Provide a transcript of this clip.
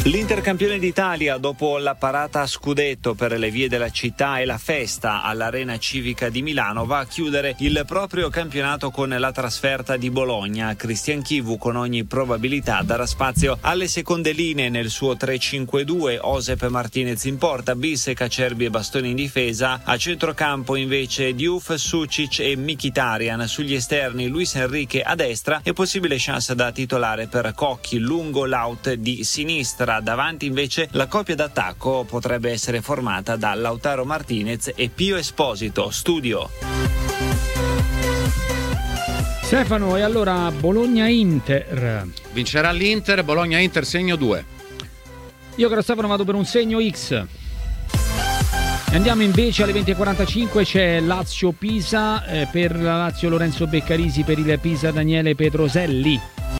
L'Inter campione d'Italia dopo la parata a scudetto per le vie della città e la festa all'Arena Civica di Milano va a chiudere il proprio campionato con la trasferta di Bologna. Cristian Chivu con ogni probabilità darà spazio alle seconde linee nel suo 3-5-2, Josep Martinez in porta, Bissek, Acerbi e Bastoni in difesa, a centrocampo invece Diouf, Sucic e Mkhitaryan, sugli esterni Luis Enrique a destra e possibile chance da titolare per Cocchi, lungo l'out di sinistra. Davanti invece la coppia d'attacco potrebbe essere formata da Lautaro Martinez e Pio Esposito. Studio. Stefano, e allora Bologna-Inter. Vincerà l'Inter, Bologna-Inter segno 2. Io caro Stefano vado per un segno X. Andiamo invece alle 20:45, c'è Lazio-Pisa, per la Lazio Lorenzo Beccarisi, per il Pisa Daniele Pedroselli.